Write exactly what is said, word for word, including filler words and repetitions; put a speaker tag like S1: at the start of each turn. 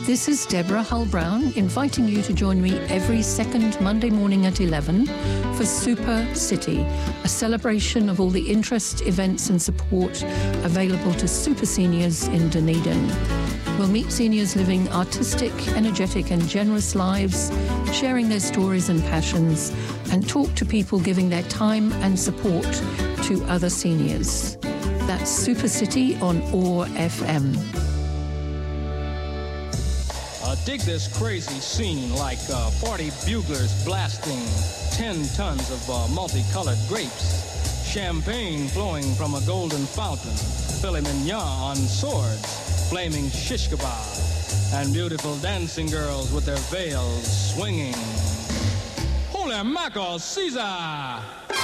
S1: This is Deborah Hull Brown inviting you to join me every second Monday morning at eleven for Super City, a celebration of all the interest, events and support available to super seniors in Dunedin. We'll meet seniors living artistic, energetic and generous lives, sharing their stories and passions, and talk to people giving their time and support to other seniors. That's Super City on O A R F M.
S2: Uh, dig this crazy scene, like uh, forty buglers blasting ten tons of uh, multicolored grapes, champagne flowing from a golden fountain, filet mignon on swords, flaming shish kebab, and beautiful dancing girls with their veils swinging. Holy mackerel, Caesar!